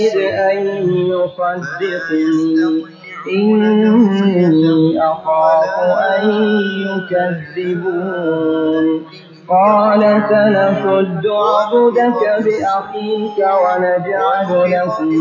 أن يصدقني إني أخاف أن يكذبون قال سنشد عضدك بأخيك ونجعل لكم